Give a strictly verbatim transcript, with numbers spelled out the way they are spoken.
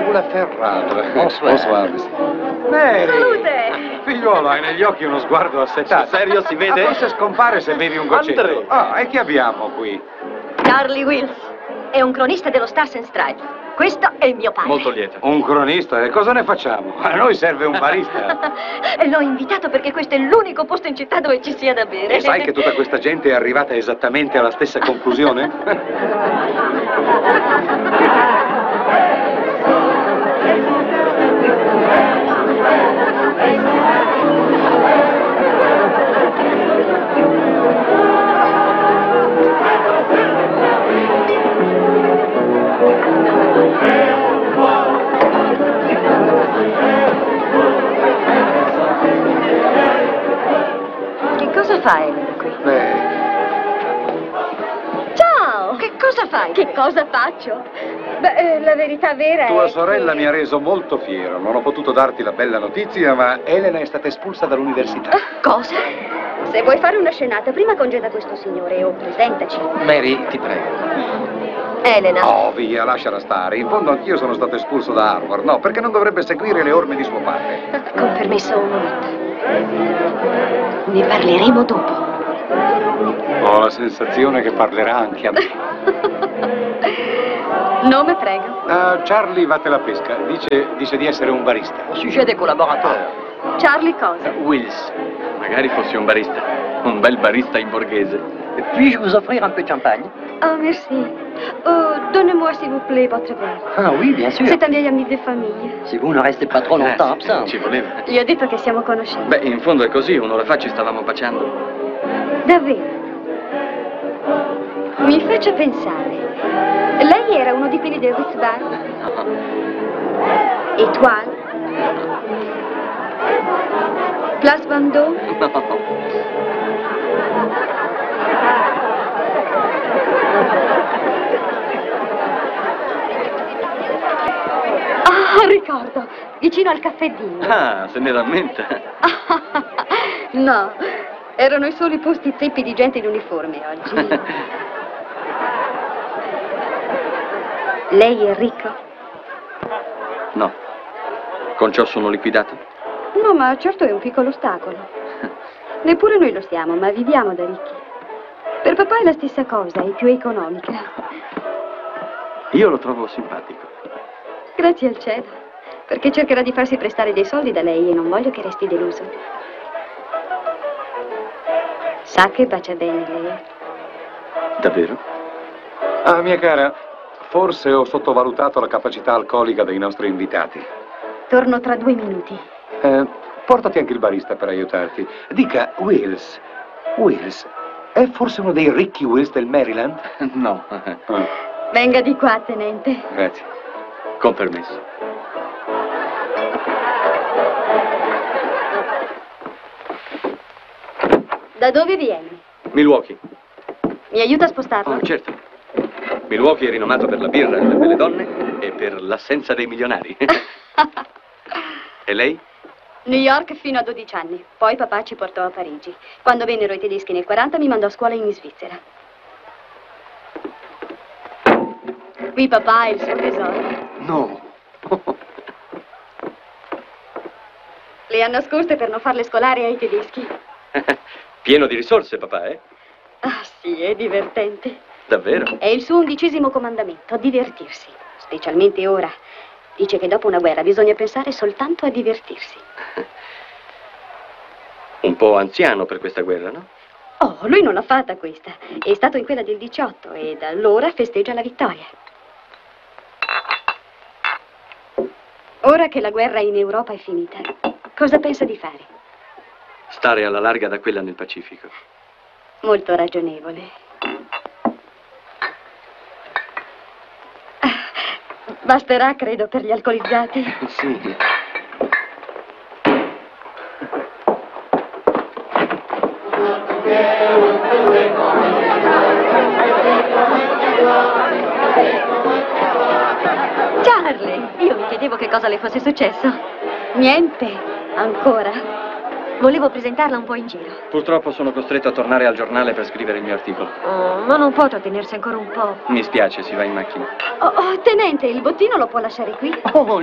vous la faire rendre. Bonsoir. Bonsoir. Mary! Salute! Figliuolo, hai negli occhi uno sguardo assetato. Sul serio, si vede? Ma forse scompare se bevi un goccetto. Andre! Ah, e chi abbiamo qui? Charlie Wills è un cronista dello Stars and Stripes. Questo è il mio padre. Molto lieto. Un cronista? E cosa ne facciamo? A noi serve un barista. E l'ho invitato perché questo è l'unico posto in città dove ci sia da bere. E sai che tutta questa gente è arrivata esattamente alla stessa conclusione? Che cosa fai, Elena, qui? Beh, Ciao! Che cosa fai? Che cosa faccio? Beh, eh, la verità vera tua è sorella che... mi ha reso molto fiero. Non ho potuto darti la bella notizia, ma Elena è stata espulsa dall'università. Cosa? Se vuoi fare una scenata, prima congeda questo signore o presentaci. Mary, ti prego. Elena. Oh, via, lasciala stare. In fondo anch'io sono stato espulso da Harvard. No, perché non dovrebbe seguire le orme di suo padre. Con permesso un momento. Ne parleremo dopo. Ho la sensazione che parlerà anche a me. Nome, prego. Uh, Charlie vatte la pesca. Dice, dice di essere un barista. Au sujet des collaborateurs. Charlie cosa? Wills. Magari fossi un barista. Un bel barista in borghese. Puis-je vous offrir un peu de champagne? Oh, merci. Oh, donnez-moi, s'il vous plaît, votre verre. Ah oui, bien sûr. C'est un vieil ami de famille. Si vous ne restez pas trop longtemps absent. Ci voleva. Gli ho detto che siamo conosciuti. Beh, in fondo è così. Un'ora fa ci stavamo baciando. Davvero? Mi faccia pensare. Lei era uno di quelli del Ritz Bar? Étoile? Place Vendôme? No. Ah, ricordo. Vicino al caffè Dino. Ah, se ne rammenta. No, erano i soli posti zeppi di gente in uniforme oggi. Lei è ricco? No. Con ciò sono liquidato? No, ma certo è un piccolo ostacolo. Neppure noi lo siamo, ma viviamo da ricchi. Per papà è la stessa cosa, è più economica. Io lo trovo simpatico. Grazie al cielo, perché cercherà di farsi prestare dei soldi da lei e non voglio che resti deluso. Sa che bacia bene lei? Davvero? Ah, mia cara, forse ho sottovalutato la capacità alcolica dei nostri invitati. Torno tra due minuti. Eh, portati anche il barista per aiutarti. Dica, Wills. Wills, è forse uno dei ricchi Wills del Maryland? No. Ah, Venga di qua, tenente. grazie. Con permesso. Da dove vieni? Milwaukee. Mi aiuta a spostarlo? Oh, certo. Milwaukee è rinomato per la birra e le belle donne e per l'assenza dei milionari. E lei? New York fino a dodici anni. Poi papà ci portò a Parigi. Quando vennero i tedeschi nel quaranta mi mandò a scuola in Svizzera. Qui papà ha il suo tesoro. No. Le ha nascoste per non farle scolare ai tedeschi. Pieno di risorse, papà, eh? Ah, sì, è divertente. Davvero? È il suo undicesimo comandamento, divertirsi. Specialmente ora. Dice che dopo una guerra bisogna pensare soltanto a divertirsi. Un po' anziano per questa guerra, no? Oh, lui non l'ha fatta questa. È stato in quella del diciotto e da allora festeggia la vittoria. Ora che la guerra in Europa è finita, cosa pensa di fare? Stare alla larga da quella nel Pacifico. Molto ragionevole. Basterà, credo, per gli alcolizzati. Sì. Charlie, io mi chiedevo che cosa le fosse successo. Niente, ancora. Volevo presentarla un po' in giro. Purtroppo sono costretto a tornare al giornale per scrivere il mio articolo. Oh, ma non può trattenersi ancora un po'. Mi spiace, si va in macchina. Oh, oh, tenente, il bottino lo può lasciare qui? Oh,